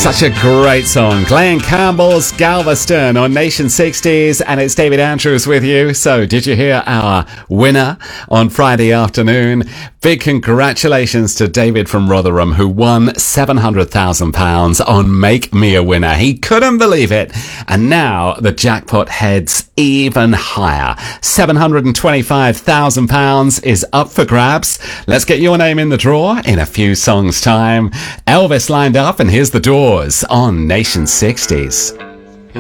Such a great song. Glenn Campbell's Galveston on Nation 60s, and it's David Andrews with you. So, did you hear our winner on Friday afternoon? Big congratulations to David from Rotherham, who won £700,000 on Make Me a Winner. He couldn't believe it. And now the jackpot heads even higher. £725,000 is up for grabs. Let's get your name in the draw in a few songs' time. Elvis lined up, and here's the Doors on Nation 60s.